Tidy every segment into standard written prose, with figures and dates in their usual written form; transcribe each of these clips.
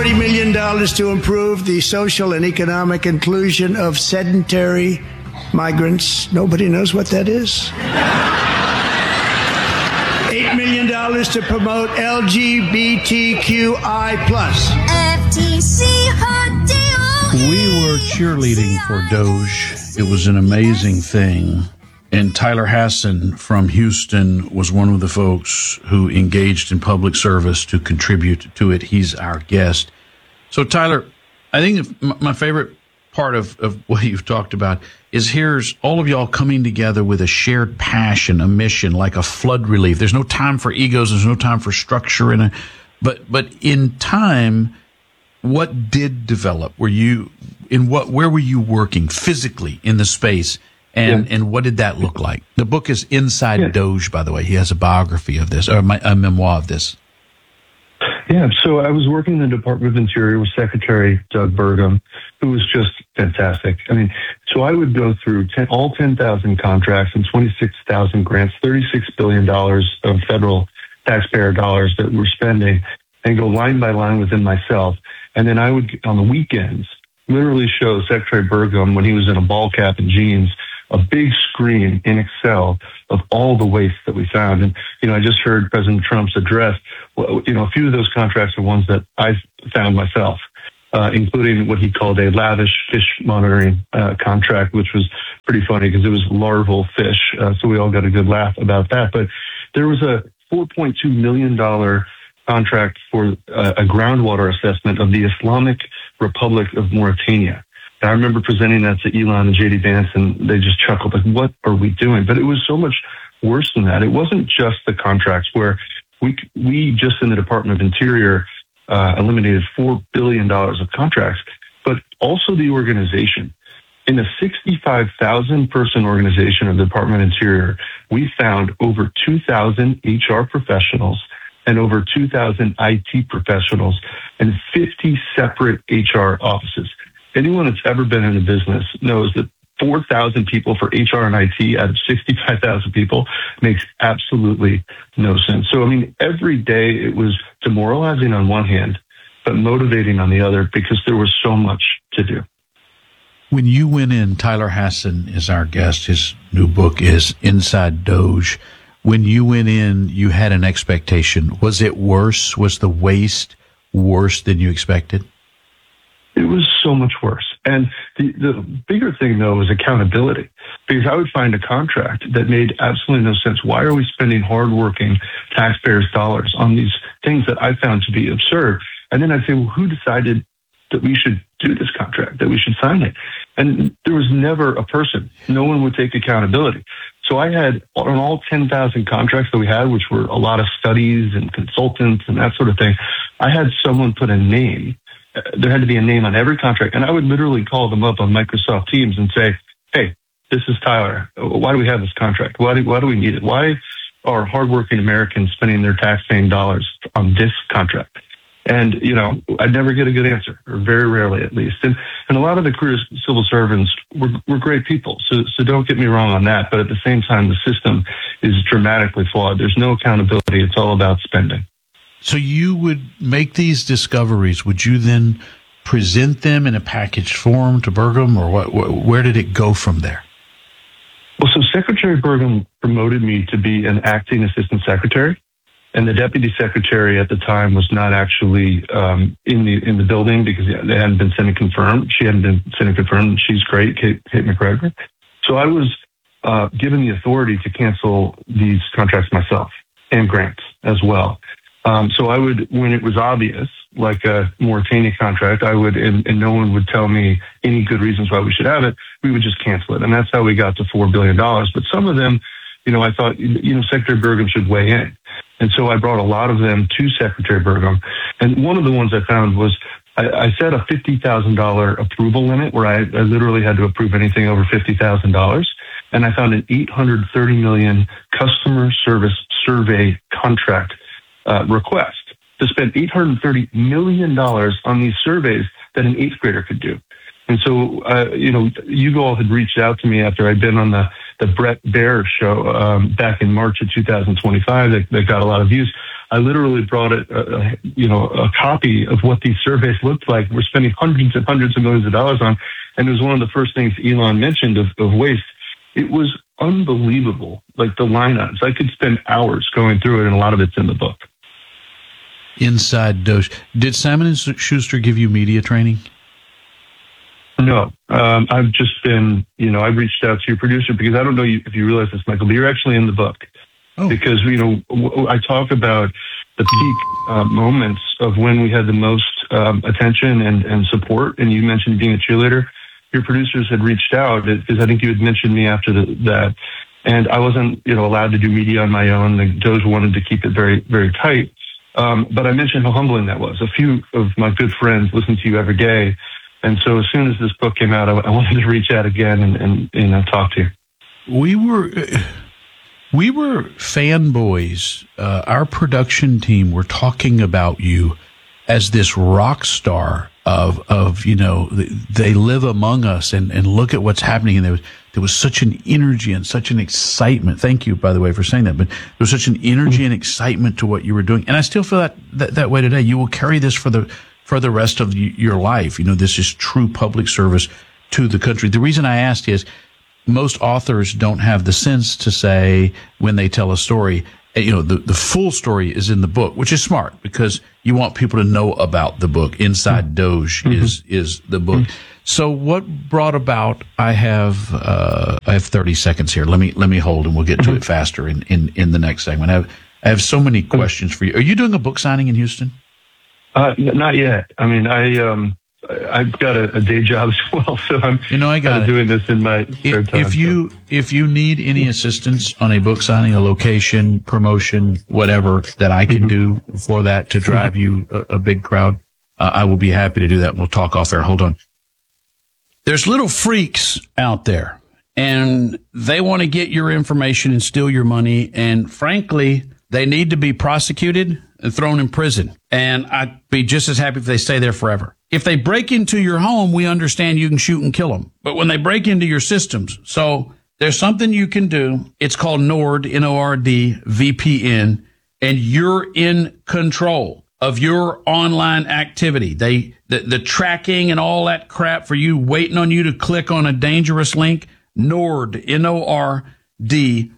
$40 million to improve the social and economic inclusion of sedentary migrants. Nobody knows what that is. $8 million to promote LGBTQI+. FTC hot deal. We were cheerleading for Doge. It was an amazing thing. And Tyler Hasson from Houston was one of the folks who engaged in public service to contribute to it. He's our guest. So, Tyler, I think my favorite part of what you've talked about is here's all of y'all coming together with a shared passion, a mission, like a flood relief. There's no time for egos. There's no time for structure. But in time, what did develop? Where were you working physically in the space? And what did that look like? The book is Inside Doge, by the way. He has a biography of this, or a memoir of this. Yeah, so I was working in the Department of Interior with Secretary Doug Burgum, who was just fantastic. I mean, so I would go through all 10,000 contracts and 26,000 grants, $36 billion of federal taxpayer dollars that we're spending, and go line by line within myself. And then I would, on the weekends, literally show Secretary Burgum, when he was in a ball cap and jeans, a big screen in Excel of all the waste that we found. And, I just heard President Trump's address. Well, a few of those contracts are ones that I found myself, including what he called a lavish fish monitoring contract, which was pretty funny because it was larval fish. So we all got a good laugh about that. But there was a $4.2 million contract for a groundwater assessment of the Islamic Republic of Mauritania. And I remember presenting that to Elon and JD Vance, and they just chuckled, like, what are we doing? But it was so much worse than that. It wasn't just the contracts where we just in the Department of Interior eliminated $4 billion of contracts, but also the organization. In a 65,000 person organization of the Department of Interior, we found over 2,000 HR professionals and over 2,000 IT professionals and 50 separate HR offices. Anyone that's ever been in a business knows that 4,000 people for HR and IT out of 65,000 people makes absolutely no sense. So, every day it was demoralizing on one hand, but motivating on the other because there was so much to do. When you went in, Tyler Hasson is our guest. His new book is Inside Doge. When you went in, you had an expectation. Was it worse? Was the waste worse than you expected? It was so much worse. And the bigger thing, though, was accountability. Because I would find a contract that made absolutely no sense. Why are we spending hardworking taxpayers' dollars on these things that I found to be absurd? And then I'd say, well, who decided that we should do this contract, that we should sign it? And there was never a person. No one would take accountability. So I had, on all 10,000 contracts that we had, which were a lot of studies and consultants and that sort of thing, I had someone put a name. There had to be a name on every contract. And I would literally call them up on Microsoft Teams and say, hey, this is Tyler. Why do we have this contract? Why do we need it? Why are hardworking Americans spending their tax-paying dollars on this contract? And, I'd never get a good answer, or very rarely at least. And a lot of the career civil servants were great people. So don't get me wrong on that. But at the same time, the system is dramatically flawed. There's no accountability. It's all about spending. So you would make these discoveries. Would you then present them in a packaged form to Burgum, or where did it go from there? Well, so Secretary Burgum promoted me to be an acting assistant secretary, and the deputy secretary at the time was not actually in the building because they hadn't been Senate confirmed. She hadn't been Senate confirmed. She's great, Kate McGregor. So I was given the authority to cancel these contracts myself and grants as well. So I would, when it was obvious, like a Mauritania contract, I would, and no one would tell me any good reasons why we should have it, we would just cancel it. And that's how we got to $4 billion. But some of them, I thought, Secretary Burgum should weigh in. And so I brought a lot of them to Secretary Burgum. And one of the ones I found was I set a $50,000 approval limit where I literally had to approve anything over $50,000. And I found an $830 million customer service survey contract request to spend $830 million on these surveys that an eighth grader could do. And so, you all had reached out to me after I'd been on the Brett Baer show back in March of 2025 that got a lot of views. I literally brought a copy of what these surveys looked like. We're spending hundreds and hundreds of millions of dollars on, and it was one of the first things Elon mentioned of waste. It was unbelievable, like the lineups. I could spend hours going through it, and a lot of it's in the book. Inside Doge. Did Simon & Schuster give you media training? No, I've just been, I've reached out to your producer because I don't know if you realize this, Michael, but you're actually in the book. Oh. Because, I talk about the peak moments of when we had the most attention and support. And you mentioned being a cheerleader. Your producers had reached out because I think you had mentioned me after that. And I wasn't, allowed to do media on my own. The Doge wanted to keep it very, very tight. But I mentioned how humbling that was. A few of my good friends listen to you every day. And so as soon as this book came out, I wanted to reach out again and talk to you. We were fanboys. Our production team were talking about you as this rock star of they live among us and look at what's happening. And there was such an energy and such an excitement. Thank you, by the way, for saying that. But there was such an energy and excitement to what you were doing. And I still feel that way today. You will carry this for the rest of your life. This is true public service to the country. The reason I asked is most authors don't have the sense to say when they tell a story, the full story is in the book, which is smart because you want people to know about the book. Inside Doge is the book. So what brought about, I have 30 seconds here. Let me hold and we'll get to it faster in the next segment. I have so many questions for you. Are you doing a book signing in Houston? Not yet. I mean, I've got a day job as well, so I'm doing this in my spare time. If you need any assistance on a book signing, a location, promotion, whatever that I can do for that to drive you a big crowd, I will be happy to do that. We'll talk off air. Hold on. There's little freaks out there, and they want to get your information and steal your money, and frankly, they need to be prosecuted and thrown in prison. And I'd be just as happy if they stay there forever. If they break into your home, we understand you can shoot and kill them. But when they break into your systems, so there's something you can do. It's called Nord, N-O-R-D, VPN, and you're in control of your online activity. The tracking and all that crap for you, waiting on you to click on a dangerous link, Nord, N-O-R-D,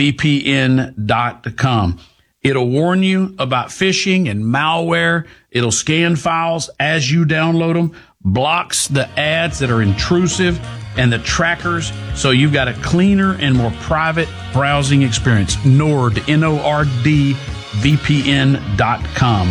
VPN.com. It'll warn you about phishing and malware. It'll scan files as you download them, blocks the ads that are intrusive and the trackers, so you've got a cleaner and more private browsing experience. Nord, N-O-R-D, VPN.com.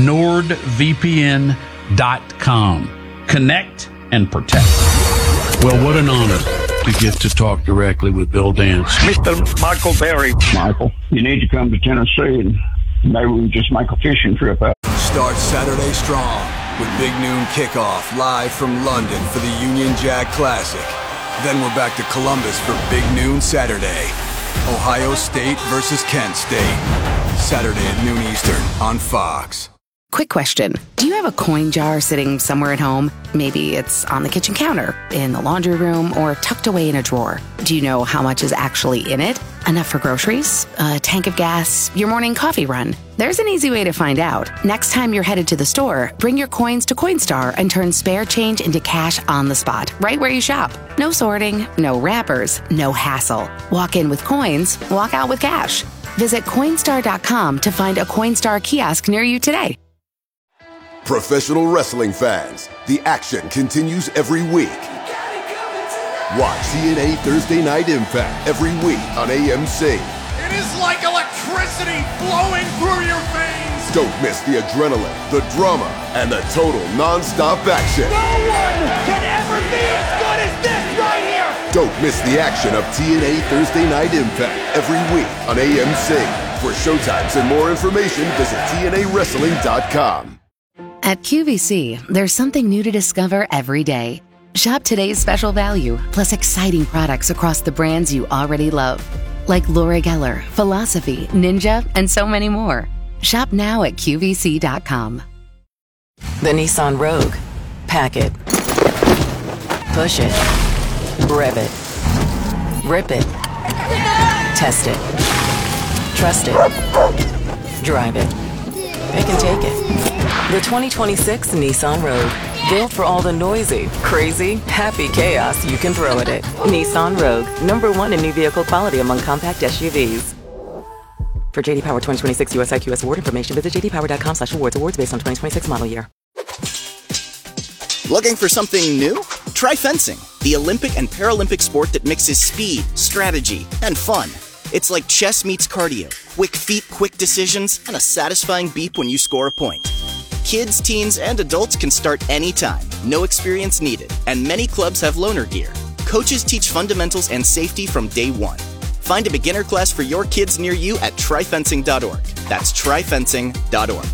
NordVPN.com. Connect and protect. Well, what an honor to get to talk directly with Bill Dance. Mr. Michael Berry. Michael, you need to come to Tennessee and maybe we can just make a fishing trip out. Start Saturday strong with Big Noon Kickoff live from London for the Union Jack Classic. Then we're back to Columbus for Big Noon Saturday. Ohio State versus Kent State. Saturday at noon Eastern on Fox. Quick question. Do you have a coin jar sitting somewhere at home? Maybe it's on the kitchen counter, in the laundry room, or tucked away in a drawer. Do you know how much is actually in it? Enough for groceries, a tank of gas, your morning coffee run? There's an easy way to find out. Next time you're headed to the store, bring your coins to Coinstar and turn spare change into cash on the spot, right where you shop. No sorting, no wrappers, no hassle. Walk in with coins, walk out with cash. Visit Coinstar.com to find a Coinstar kiosk near you today. Professional wrestling fans, the action continues every week. Watch TNA Thursday Night Impact every week on AMC. It is like electricity flowing through your veins. Don't miss the adrenaline, the drama, and the total non-stop action. No one can ever be as good as this right here. Don't miss the action of TNA Thursday Night Impact every week on AMC. For showtimes and more information, visit TNAWrestling.com. At QVC, there's something new to discover every day. Shop today's special value, plus exciting products across the brands you already love. Like Laura Geller, Philosophy, Ninja, and so many more. Shop now at QVC.com. The Nissan Rogue. Pack it. Push it. Rev it. Rip it. Test it. Trust it. Drive it. They can take it. The 2026 Nissan Rogue. Built for all the noisy, crazy, happy chaos you can throw at it. Nissan Rogue. #1 in new vehicle quality among compact SUVs. For JD Power 2026 US IQS award information, visit jdpower.com/awards. Awards based on 2026 model year. Looking for something new? Try fencing, the Olympic and Paralympic sport that mixes speed, strategy, and fun. It's like chess meets cardio. Quick feet, quick decisions, and a satisfying beep when you score a point. Kids, teens, and adults can start anytime. No experience needed. And many clubs have loaner gear. Coaches teach fundamentals and safety from day one. Find a beginner class for your kids near you at tryfencing.org. That's tryfencing.org.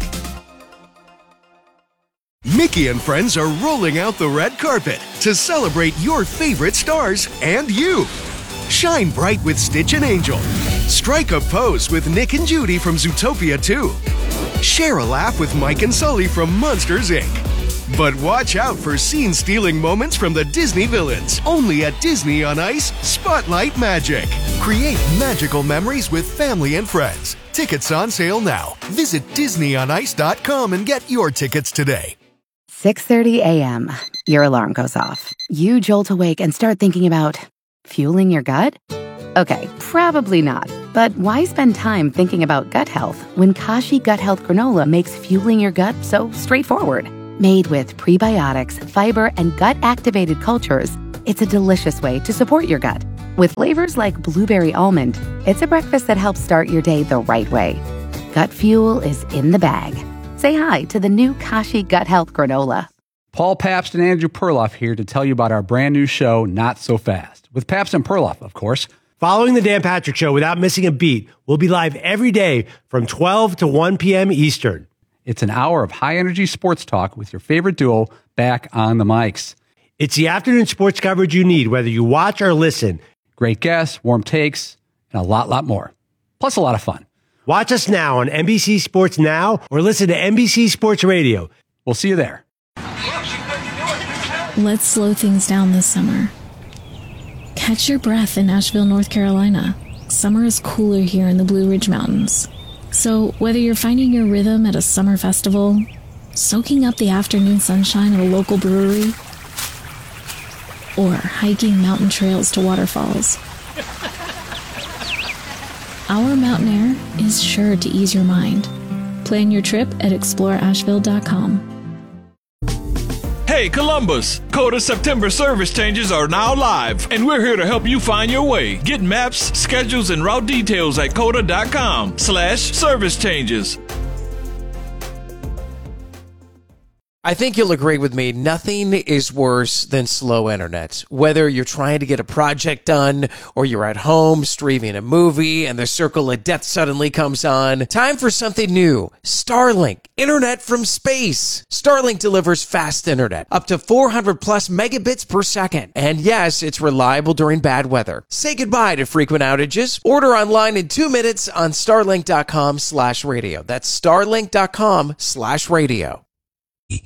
Mickey and friends are rolling out the red carpet to celebrate your favorite stars and you. Shine bright with Stitch and Angel. Strike a pose with Nick and Judy from Zootopia 2. Share a laugh with Mike and Sully from Monsters, Inc. But watch out for scene-stealing moments from the Disney villains. Only at Disney on Ice, Spotlight Magic. Create magical memories with family and friends. Tickets on sale now. Visit DisneyOnIce.com and get your tickets today. 6:30 a.m. Your alarm goes off. You jolt awake and start thinking about fueling your gut? Okay, probably not. But why spend time thinking about gut health when Kashi Gut Health Granola makes fueling your gut so straightforward? Made with prebiotics, fiber, and gut-activated cultures, it's a delicious way to support your gut. With flavors like blueberry almond, it's a breakfast that helps start your day the right way. Gut fuel is in the bag. Say hi to the new Kashi Gut Health Granola. Paul Pabst and Andrew Perloff here to tell you about our brand new show, Not So Fast, with Pabst and Perloff, of course. Following the Dan Patrick Show without missing a beat, we'll be live every day from 12 to 1 p.m. Eastern. It's an hour of high-energy sports talk with your favorite duo back on the mics. It's the afternoon sports coverage you need, whether you watch or listen. Great guests, warm takes, and a lot more. Plus a lot of fun. Watch us now on NBC Sports Now or listen to NBC Sports Radio. We'll see you there. Let's slow things down this summer. Catch your breath in Asheville, North Carolina. Summer is cooler here in the Blue Ridge Mountains. So whether you're finding your rhythm at a summer festival, soaking up the afternoon sunshine at a local brewery, or hiking mountain trails to waterfalls, our mountain air is sure to ease your mind. Plan your trip at exploreasheville.com. Hey Columbus! Coda September service changes are now live, and we're here to help you find your way. Get maps, schedules, and route details at coda.com/service changes. I think you'll agree with me, nothing is worse than slow internet. Whether you're trying to get a project done or you're at home streaming a movie and the circle of death suddenly comes on, time for something new. Starlink, internet from space. Starlink delivers fast internet, up to 400 plus megabits per second. And yes, it's reliable during bad weather. Say goodbye to frequent outages. Order online in 2 minutes on starlink.com/radio. That's starlink.com/radio.